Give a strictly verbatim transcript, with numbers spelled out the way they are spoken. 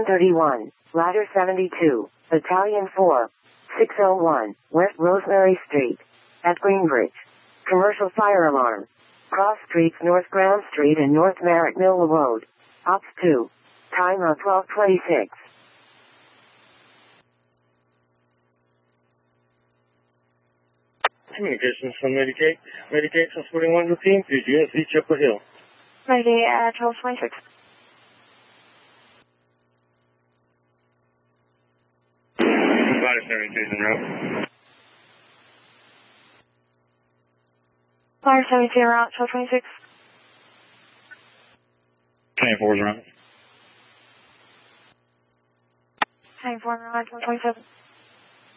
thirty-one, Ladder seventy-two, Battalion four, six oh one, West Rosemary Street, at Greenbridge. Commercial fire alarm. Cross streets North Graham Street and North Merritt Mill Road. Ops two. Time of twelve twenty-six. Communications from Medicaid. Medicaid twelve forty-one routine to U S V Chapel Hill. Medicaid at twelve twenty-six. Ladder seventy-two is en route. Ladder seventy-two en route, twelve twenty-six. twenty-four is en route. twenty-four en route, twelve twenty-seven.